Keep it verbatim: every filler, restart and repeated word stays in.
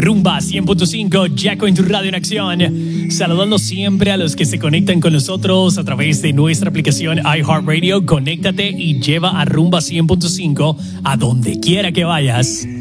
Rumba cien punto cinco, Jacko en tu radio en acción. Saludando siempre a los que se conectan con nosotros a través de nuestra aplicación iHeartRadio. Conéctate y lleva a Rumba cien punto cinco a donde quiera que vayas.